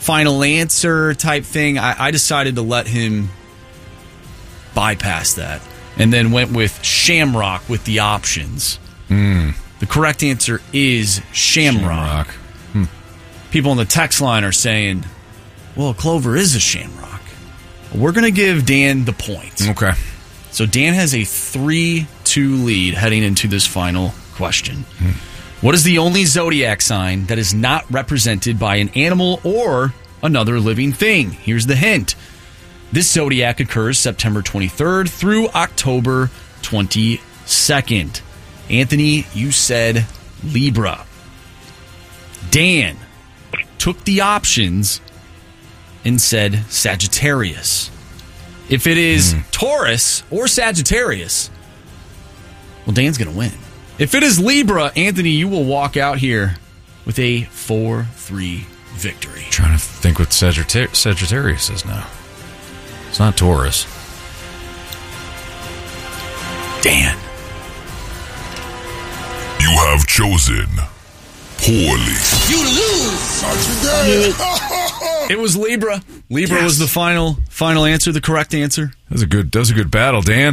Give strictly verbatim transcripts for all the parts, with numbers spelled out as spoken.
final answer type thing. I, I decided to let him bypass that and then went with Shamrock with the options. Mm. The correct answer is Shamrock. Shamrock. Hmm. People on the text line are saying, well, Clover is a Shamrock. We're going to give Dan the point. Okay. So Dan has a three two lead heading into this final question. Hmm. What is the only zodiac sign that is not represented by an animal or another living thing? Here's the hint. This zodiac occurs September twenty-third through October twenty-second. Anthony, you said Libra. Dan took the options and said Sagittarius. If it is mm. Taurus or Sagittarius, well, Dan's going to win. If it is Libra, Anthony, you will walk out here with a four three victory. I'm trying to think what Sagittari- Sagittarius is now. It's not Taurus. Dan. You have chosen poorly. You lose. It was Libra. Libra yes. was the final final answer, the correct answer. That was a good, that was a good battle, Dan.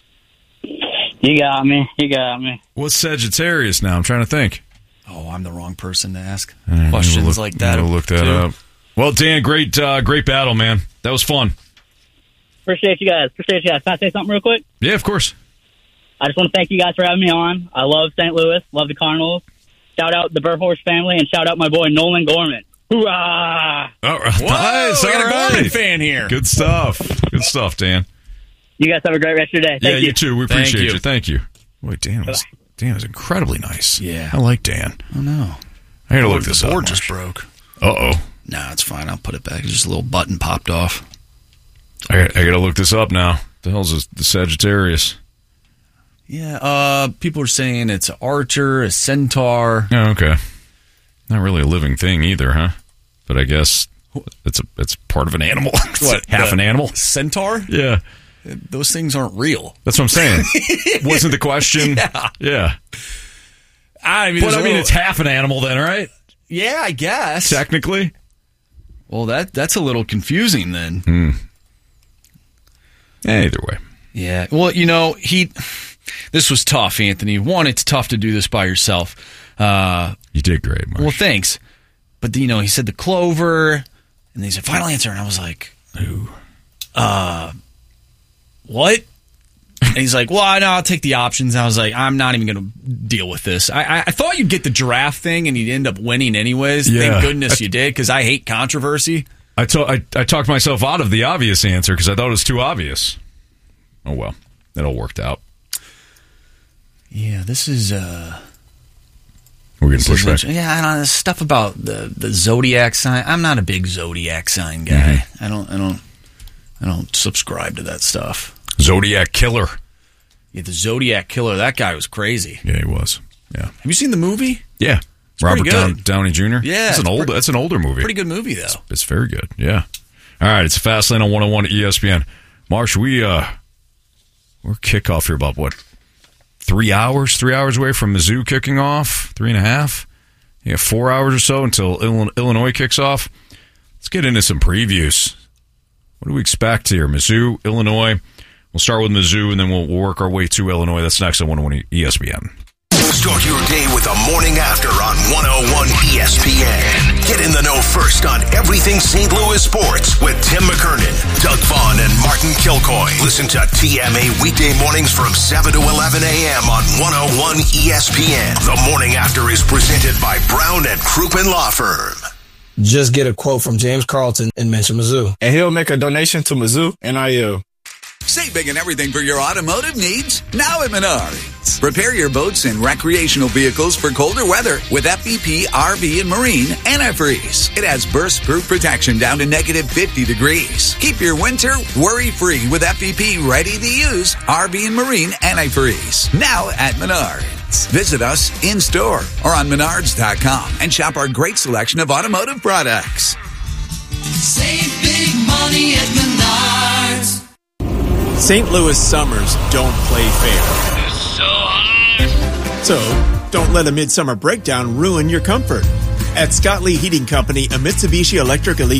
You got me. You got me. What's Sagittarius now? I'm trying to think. Oh, I'm the wrong person to ask right, questions look, like that. We'll look that too. up. Well, Dan, great, uh, great battle, man. That was fun. Appreciate you guys. Appreciate you guys. Can I say something real quick? Yeah, of course. I just want to thank you guys for having me on. I love Saint Louis. Love the Cardinals. Shout out the Burhorse family and shout out my boy Nolan Gorman. Hoorah! All right. Whoa, Nice. I got a All Gorman right. fan here. Good stuff. Good stuff, Dan. You guys have a great rest of your day. Thank yeah, you. you too. We Thank appreciate you. you. Thank you. Boy, Dan was Dan was incredibly nice. Yeah. I like Dan. Oh, no. I gotta What look if this the up. board Marsh. just broke. Uh-oh. No, it's fine. I'll put it back. It's just a little button popped off. I got, I gotta look this up now. The hell's this, the Sagittarius? Yeah, uh, people are saying it's an archer, a centaur. Oh, okay. Not really a living thing either, huh? But I guess it's a it's part of an animal. What? Half the an animal? Centaur? Yeah. Those things aren't real. That's what I'm saying. Wasn't the question? Yeah. Yeah. I mean, But I mean, little, it's half an animal then, right? yeah, I guess. Technically. Well, that that's a little confusing then. Hmm. Yeah, either way. Yeah. Well, you know, he. This was tough, Anthony. One, it's tough to do this by yourself. Uh, You did great, Marsh. well, thanks. But, you know, he said the clover, and then he said final answer, and I was like, Ooh. uh, what? And he's like, well, I know, I'll take the options. And I was like, I'm not even going to deal with this. I, I, I thought you'd get the giraffe thing, and you'd end up winning anyways. Yeah. Thank goodness I, you did, because I hate controversy. I, to, I, I talked myself out of the obvious answer because I thought it was too obvious. Oh, well. It all worked out. Yeah, this is... Uh, We're going to push back. Yeah, I don't know, stuff about the, the zodiac sign. I'm not a big zodiac sign guy. Mm-hmm. I don't I don't I don't subscribe to that stuff. Zodiac Killer. Yeah, the Zodiac Killer, that guy was crazy. Yeah, he was. Yeah. Have you seen the movie? Yeah. It's Robert pretty Down, good. Downey Junior Yeah, That's an it's old pre- that's an older movie. Pretty good movie though. It's, it's very good. Yeah. All right, it's Fastlane on one oh one E S P N. Marsh, we uh we're kickoff here about what? Three hours, three hours away from Mizzou kicking off, three and a half. Yeah, four hours or so until Illinois kicks off. Let's get into some previews. What do we expect here? Mizzou, Illinois. We'll start with Mizzou, and then we'll, we'll work our way to Illinois. That's next on one oh one E S P N. Start your day with the morning after on one oh one E S P N. Get in the know first on everything Saint Louis sports with Tim McKernan, Doug Vaughn, and Martin Kilcoy. Listen to T M A weekday mornings from seven to eleven a.m. on one oh one E S P N. The morning after is presented by Brown and Crouppen Law Firm. Just get a quote from James Carlton and mention Mizzou. And he'll make a donation to Mizzou N I L. Save big and everything for your automotive needs now at Menards. Prepare your boats and recreational vehicles for colder weather with F E P R V and Marine Antifreeze. It has burst-proof protection down to negative fifty degrees. Keep your winter worry-free with F E P ready-to-use R V and Marine Antifreeze. Now at Menards. Visit us in-store or on menards dot com and shop our great selection of automotive products. Save big money at Menards. Saint Louis summers don't play fair. It's so hot. So, don't let a midsummer breakdown ruin your comfort. At Scott Lee Heating Company, a Mitsubishi Electric Elite